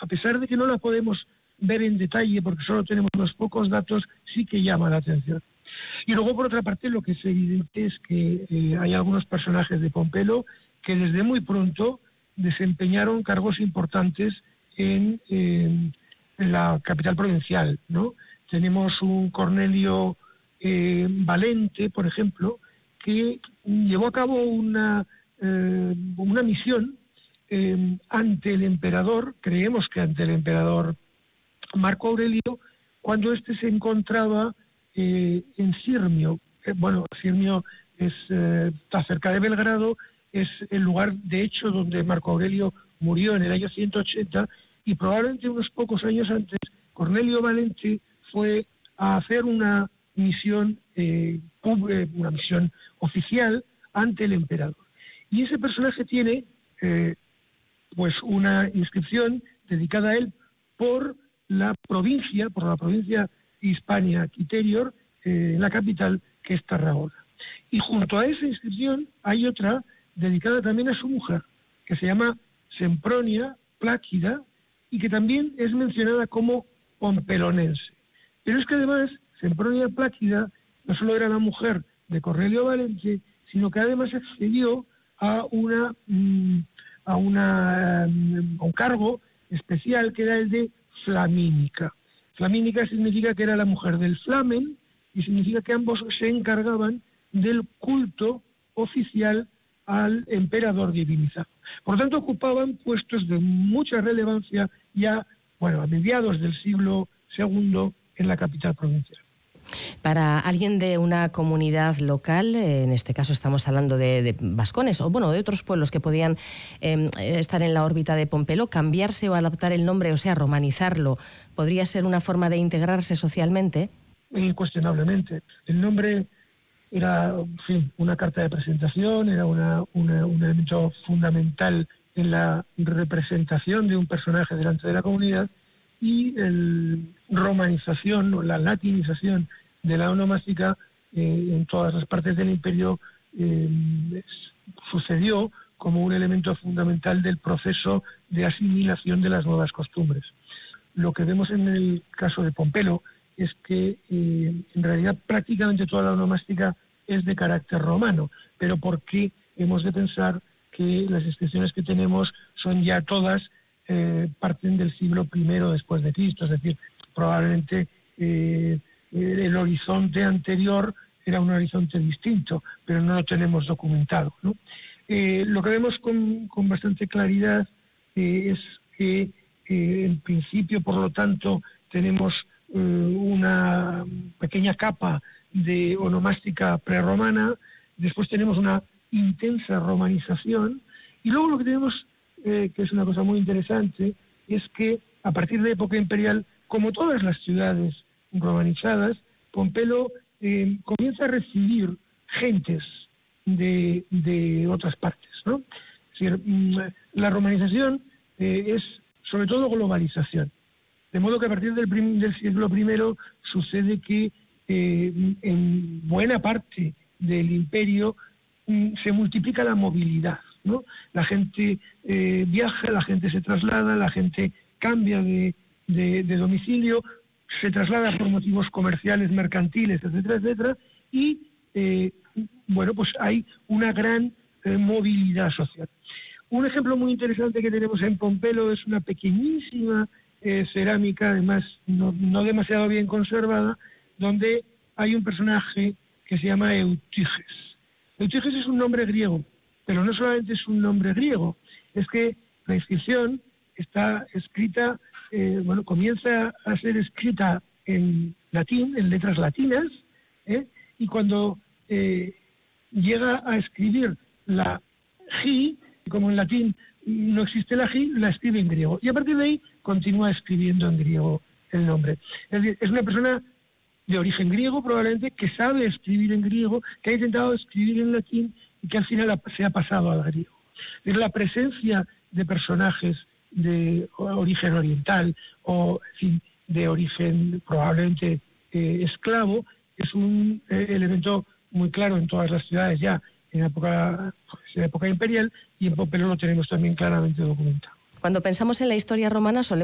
a pesar de que no la podemos ver en detalle porque solo tenemos unos pocos datos, sí que llama la atención. Y luego, por otra parte, lo que es evidente es que hay algunos personajes de Pompelo que desde muy pronto desempeñaron cargos importantes en la capital provincial, ¿no? Tenemos un Cornelio Valente, por ejemplo, que llevó a cabo una misión ante el emperador, creemos que ante el emperador Marco Aurelio, cuando éste se encontraba en Sirmio. Sirmio está cerca de Belgrado, es el lugar, de hecho, donde Marco Aurelio murió en el año 180, y probablemente unos pocos años antes, Cornelio Valente fue a hacer una misión oficial ante el emperador. Y ese personaje tiene una inscripción dedicada a él por la provincia Hispania Quiterior, la capital, que es Tarragona. Y junto a esa inscripción hay otra dedicada también a su mujer, que se llama Sempronia Pláquida, y que también es mencionada como pompelonense. Pero es que además Sempronia Pláquida no solo era la mujer de Cornelio Valente, sino que además accedió a un cargo especial que era el de flamínica. Flamínica significa que era la mujer del flamen, y significa que ambos se encargaban del culto oficial al emperador divinizado. Por tanto, ocupaban puestos de mucha relevancia ya, a mediados del siglo II en la capital provincial. Para alguien de una comunidad local, en este caso estamos hablando de vascones o de otros pueblos que podían estar en la órbita de Pompelo, cambiarse o adaptar el nombre, o sea, romanizarlo, ¿podría ser una forma de integrarse socialmente? Incuestionablemente. El nombre era, una carta de presentación, era un elemento fundamental en la representación de un personaje delante de la comunidad, y la romanización o la latinización de la onomástica en todas las partes del imperio sucedió como un elemento fundamental del proceso de asimilación de las nuevas costumbres. Lo que vemos en el caso de Pompelo es que en realidad prácticamente toda la onomástica es de carácter romano, pero porque hemos de pensar que las inscripciones que tenemos son ya todas parten del siglo I después de Cristo, es decir, probablemente el horizonte anterior era un horizonte distinto, pero no lo tenemos documentado, ¿no? Lo que vemos con bastante claridad es que en principio, por lo tanto, tenemos una pequeña capa de onomástica prerromana, después tenemos una intensa romanización, y luego lo que tenemos, que es una cosa muy interesante, es que a partir de época imperial, como todas las ciudades romanizadas, Pompelo comienza a recibir gentes de otras partes, ¿no? Es decir, la romanización es sobre todo globalización. De modo que a partir del siglo I sucede que en buena parte del imperio se multiplica la movilidad, ¿no? La gente viaja, la gente se traslada, la gente cambia de domicilio, se traslada por motivos comerciales, mercantiles, etcétera, etcétera, y pues hay una gran movilidad social. Un ejemplo muy interesante que tenemos en Pompelo es una pequeñísima cerámica, además no demasiado bien conservada, donde hay un personaje que se llama Eutíges. Eutíges es un nombre griego, pero no solamente es un nombre griego, es que la inscripción está escrita, comienza a ser escrita en latín, en letras latinas, y cuando llega a escribir la G, como en latín no existe la G, la escribe en griego. Y a partir de ahí continúa escribiendo en griego el nombre. Es decir, es una persona de origen griego probablemente, que sabe escribir en griego, que ha intentado escribir en latín y que al final se ha pasado al griego. Es la presencia de personajes de origen oriental o, en fin, de origen probablemente esclavo, es un elemento muy claro en todas las ciudades ya en época imperial, y en Pompelo lo tenemos también claramente documentado. Cuando pensamos en la historia romana solemos